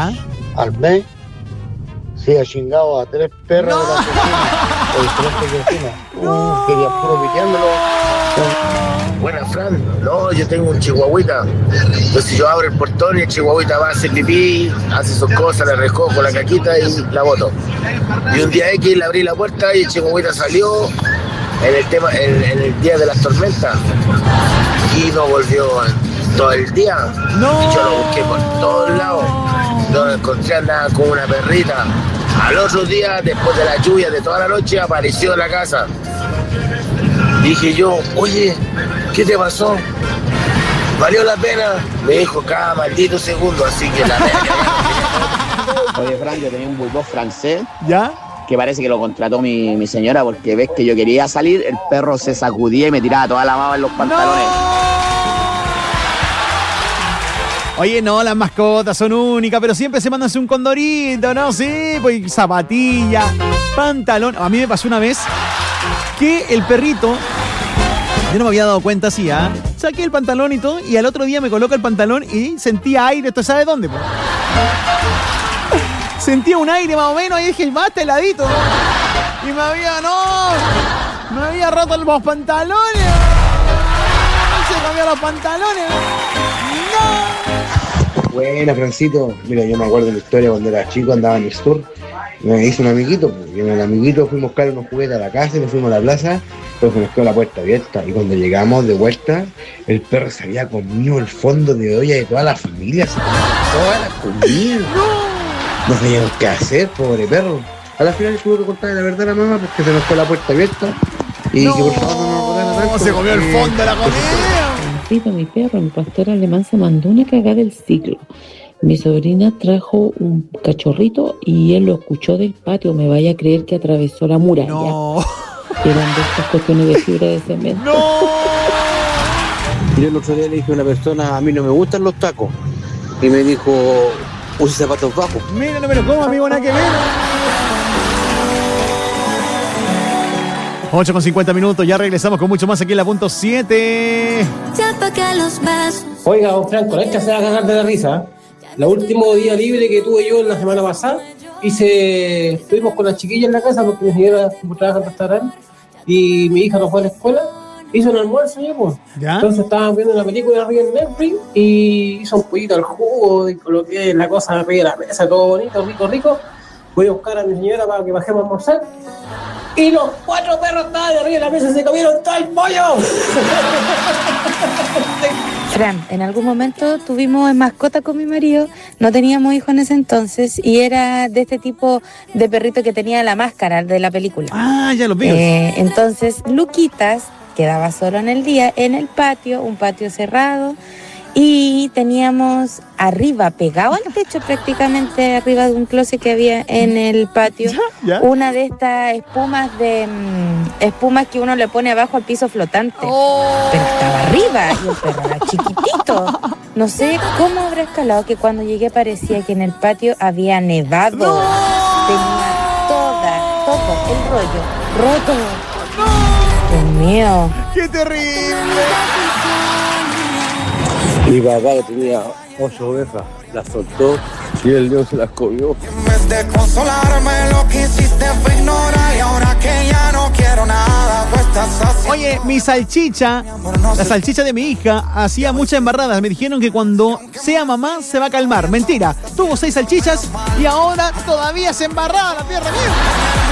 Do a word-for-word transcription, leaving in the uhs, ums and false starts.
¿Ya? Al mes se ha chingado a tres perros no. de la oficina, de diferentes vecinas. No. Uh, quería puro piteármelo. Buena, Fran. No, yo tengo un chihuahuita. Entonces yo abro el portón y el chihuahuita va a hacer pipí, hace sus cosas, le recojo la caquita y la boto. Y un día X le abrí la puerta y el chihuahuita salió en el tema, en, en el día de las tormentas. Y no volvió todo el día. No. Y yo lo busqué por todos lados. No lo encontré nada con una perrita. Al otro día, después de la lluvia de toda la noche, apareció en la casa. Dije yo, oye, ¿qué te pasó? ¿Valió la pena? Me dijo cada maldito segundo, así que la pena. Oye, Fran, yo tenía un bulldog francés. ¿Ya? Que parece que lo contrató mi, mi señora porque ves que yo quería salir, el perro se sacudía y me tiraba toda la baba en los pantalones. No. Oye, no, las mascotas son únicas, pero siempre se mandan un condorito, ¿no? Sí, pues zapatilla, pantalón. A mí me pasó una vez que el perrito, yo no me había dado cuenta así, ¿ah? ¿eh? Saqué el pantalón y todo, y al otro día me coloca el pantalón y sentía aire, ¿tú sabes dónde? Pues? Sentía un aire más o menos y dije, basta heladito. Y me había, no, me había roto los pantalones. Se cambió los pantalones. No. Buena, Francito. Mira, yo me acuerdo de la historia cuando era chico, andaba en el sur. Me hizo un amiguito, pues, y en el amiguito fuimos a buscar unos juguetes a la casa y nos fuimos a la plaza, pero se nos quedó la puerta abierta. Y cuando llegamos de vuelta, el perro se había comido el fondo de olla de toda la familia, se comió toda la comida. No sabíamos qué hacer, pobre perro. A la final tuve que contarle la verdad a la mamá porque se nos quedó la puerta abierta. Y no, que por favor no nos rogaran tanto. Se comió el fondo de la comida. Pito, mi perro, mi pastor alemán se mandó una cagada del ciclo. Mi sobrina trajo un cachorrito y él lo escuchó del patio. Me vaya a creer que atravesó la muralla. No. Eran de estas cuestiones de fibra de cemento. No. Yo el otro día le dije a una persona, a mí no me gustan los tacos. Y me dijo, use zapatos bajos. Mira, no me lo como, amigo, nada que ver. ocho con cincuenta minutos, ya regresamos con mucho más aquí en la punto siete. Oiga, don Franco, la hecha se va a cagar de la risa. El último día libre que tuve yo la semana pasada, hice, estuvimos con las chiquillas en la casa porque mi señora trabaja en restaurante y mi hija no fue a la escuela. Hizo un almuerzo ya, pues. ¿Ya? Entonces estábamos viendo una película arriba en Netflix y hizo un poquito al jugo y coloqué la cosa arriba de la mesa, todo bonito, rico, rico. Voy a buscar a mi señora para que bajemos a almorzar. Y los cuatro perros estaban de arriba de la mesa y se comieron todo el pollo. Fran, en algún momento tuvimos mascota con mi marido, no teníamos hijos en ese entonces y era de este tipo de perrito que tenía la máscara de la película. Ah, ya lo vi. Eh, entonces, Luquitas quedaba solo en el día, en el patio, un patio cerrado, y teníamos arriba, pegado al techo prácticamente, arriba de un closet que había en el patio, ¿Ya? ¿Ya? una de estas espumas de mmm, espumas que uno le pone abajo al piso flotante. Oh. Pero estaba arriba y el perro era chiquitito. No sé cómo habrá escalado que cuando llegué parecía que en el patio había nevado. No. Tenía toda, todo el rollo roto. No. Dios mío. ¡Qué terrible! Mi papá tenía ocho ovejas, las soltó y el león se las comió. En vez de consolarme, lo que hiciste fue ignorar y ahora que ya no quiero nada, tú estás haciendo... Oye, mi salchicha, la salchicha de mi hija, hacía muchas embarradas. Me dijeron que cuando sea mamá se va a calmar. Mentira, tuvo seis salchichas y ahora todavía se embarraba la tierra mía.